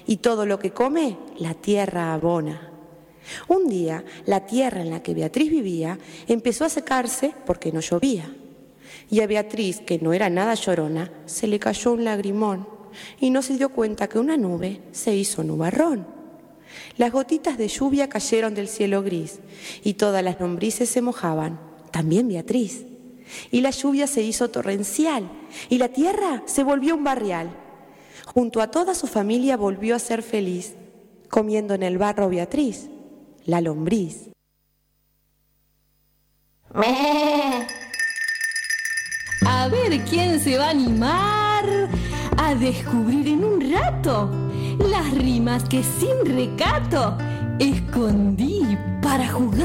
y todo lo que come, la tierra abona. Un día, la tierra en la que Beatriz vivía empezó a secarse porque no llovía. Y a Beatriz, que no era nada llorona, se le cayó un lagrimón y no se dio cuenta que una nube se hizo nubarrón. Las gotitas de lluvia cayeron del cielo gris y todas las lombrices se mojaban, también Beatriz. Y la lluvia se hizo torrencial y la tierra se volvió un barrial. Junto a toda su familia volvió a ser feliz, comiendo en el barro Beatriz, la lombriz. A ver quién se va a animar a descubrir en un rato las rimas que sin recato escondí para jugar.